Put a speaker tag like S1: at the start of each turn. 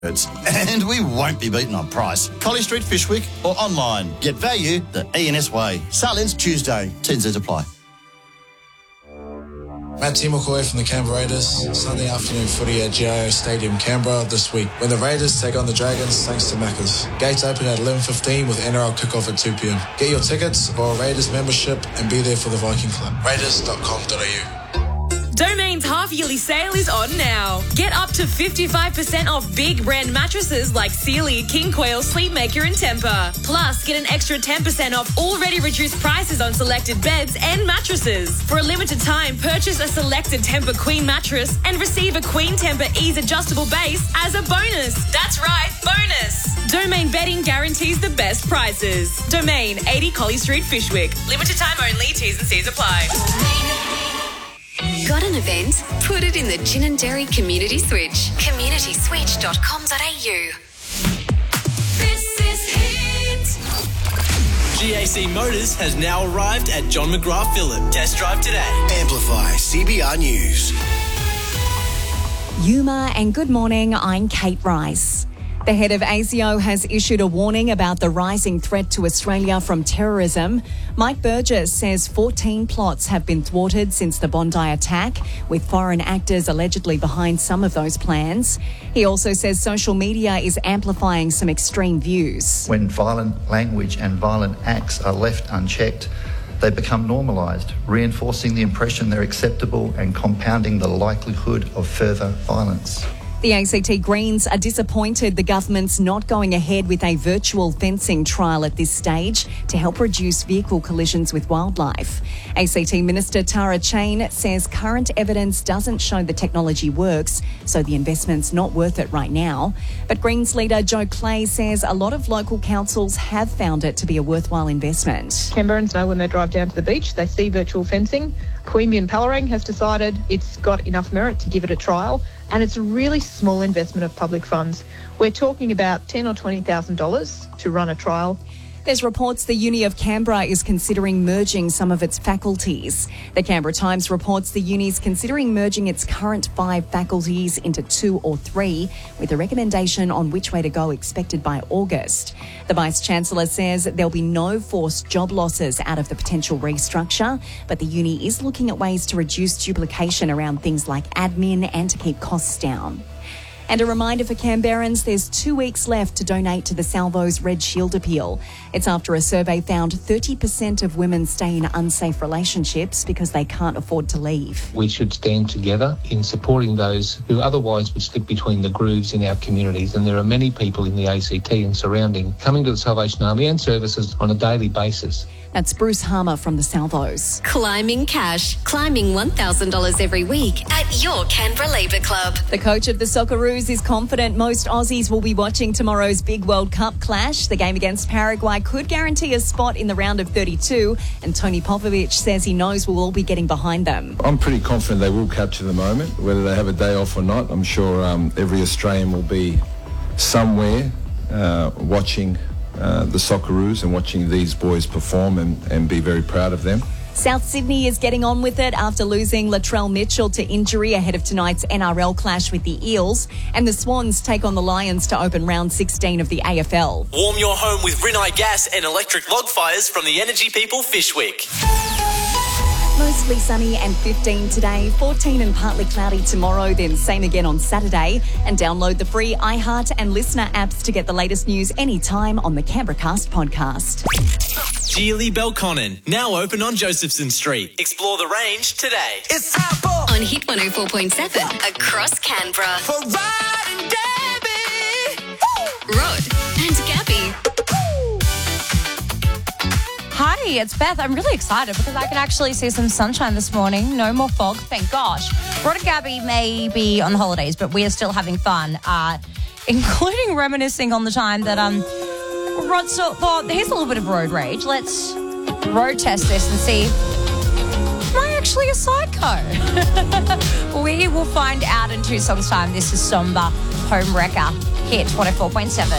S1: And we won't be beaten on price. Colley Street, Fishwick or online. Get value the ENS way. Sale ends Tuesday. T&Cs apply.
S2: Matt McCoy from the Canberra Raiders. Sunday afternoon footy at GIO Stadium, Canberra this week when the Raiders take on the Dragons thanks to Macca's. Gates open at 11:15 with NRL kickoff at 2 p.m. Get your tickets or a Raiders membership and be there for the Viking Club. Raiders.com.au.
S3: Domain's half-yearly sale is on now. Get up to 55% off big brand mattresses like Sealy, King Quail, Sleepmaker and Tempur. Plus, get an extra 10% off already reduced prices on selected beds and mattresses. For a limited time, purchase a selected Tempur Queen mattress and receive a Queen Tempur Ease adjustable base as a bonus. That's right, bonus. Domain Bedding guarantees the best prices. Domain, 80 Colley Street, Fishwick. Limited time only, T's and C's apply.
S4: Got an event? Put it in the Gin and Dairy Community Switch. communityswitch.com.au.
S3: This is Hit.
S5: GAC Motors has now arrived at John McGrath Phillip. Test drive today.
S6: Amplify CBR News.
S7: Yuma and good morning, I'm Kate Rice. The head of ASIO has issued a warning about the rising threat to Australia from terrorism. Mike Burgess says 14 plots have been thwarted since the Bondi attack, with foreign actors allegedly behind some of those plans. He also says social media is amplifying some extreme views.
S8: When violent language and violent acts are left unchecked, they become normalised, reinforcing the impression they're acceptable and compounding the likelihood of further violence.
S7: The ACT Greens are disappointed the government's not going ahead with a virtual fencing trial at this stage to help reduce vehicle collisions with wildlife. ACT Minister Tara Chain says current evidence doesn't show the technology works, so the investment's not worth it right now. But Greens leader Joe Clay says a lot of local councils have found it to be a worthwhile investment.
S9: Canberrans know when they drive down to the beach, they see virtual fencing. Queanbeyan Pallarang has decided it's got enough merit to give it a trial, and it's a really small investment of public funds. We're talking about $10,000 or $20,000 to run a trial.
S7: There's reports the Uni of Canberra is considering merging some of its faculties. The Canberra Times reports the uni's considering merging its current 5 faculties into 2 or 3, with a recommendation on which way to go expected by August. The Vice-Chancellor says there'll be no forced job losses out of the potential restructure, but the uni is looking at ways to reduce duplication around things like admin and to keep costs down. And a reminder for Canberrans, there's 2 weeks left to donate to the Salvo's Red Shield appeal. It's after a survey found 30% of women stay in unsafe relationships because they can't afford to leave.
S10: We should stand together in supporting those who otherwise would slip between the grooves in our communities. And there are many people in the ACT and surrounding coming to the Salvation Army and services on a daily basis.
S7: That's Bruce Harmer from the Salvos.
S4: Climbing cash. Climbing $1,000 every week at your Canberra Labour Club.
S7: The coach of the Socceroos is confident most Aussies will be watching tomorrow's big World Cup clash. The game against Paraguay could guarantee a spot in the round of 32, and Tony Popovic says he knows we'll all be getting behind them.
S11: I'm pretty confident they will capture the moment, whether they have a day off or not. I'm sure every Australian will be somewhere watching the Socceroos and watching these boys perform and be very proud of them.
S7: South Sydney is getting on with it after losing Latrell Mitchell to injury ahead of tonight's NRL clash with the Eels, and the Swans take on the Lions to open round 16 of the AFL.
S5: Warm your home with Rinnai Gas and electric log fires from the Energy People Fishwick.
S7: Mostly sunny and 15 today, 14 and partly cloudy tomorrow, then same again on Saturday. And download the free iHeart and Listener apps to get the latest news anytime on the Canberra Cast podcast.
S5: Geely Belconnen, now open on Josephson Street. Explore the range today.
S6: It's time for
S4: On Hit 104.7 across Canberra.
S6: For Rod and Debbie.
S4: Rod and Gabby.
S12: Hi, it's Beth. I'm really excited because I can actually see some sunshine this morning. No more fog, thank gosh. Rod and Gabby may be on holidays, but we are still having fun, including reminiscing on the time that Rod thought, here's a little bit of road rage. Let's road test this and see, am I actually a psycho? We will find out in 2 songs' time. This is Somber, Home Wrecker, Hit 104.7.